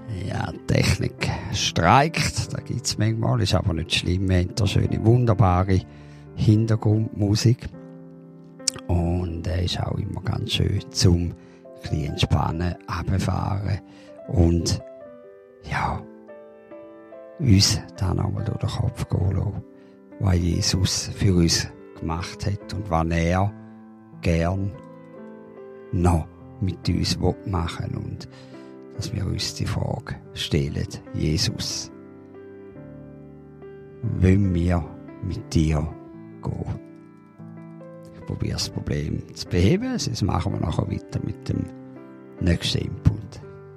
Ja, die Technik streikt, da gibt es manchmal, ist aber nicht schlimm. Wir haben da schöne, wunderbare Hintergrundmusik. Und ist auch immer ganz schön zum ein bisschen entspannen, runterfahren und ja, uns dann einmal durch den Kopf gehen lassen, was Jesus für uns gemacht hat und was er gern noch mit uns machen will. Und dass wir uns die Frage stellen, Jesus, wollen wir mit dir gehen? Ich probiere das Problem zu beheben, sonst machen wir nachher weiter mit dem nächsten Input.